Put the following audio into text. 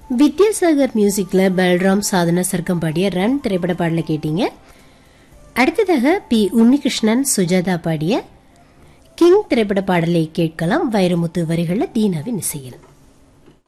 வித்யாசாகர் மியூசிக்ல பல்ராம் சாதனா சர்க்கம் பாடிய ரன் திரைப்பட பாடலை கேட்டீங்க. அடுத்ததாக பி உன்னிகிருஷ்ணன் சுஜாதா பாடிய கிங் திரைப்பட பாடலை கேட்கலாம். வைரமுத்து வரிகளில் தீனாவின் இசையில்.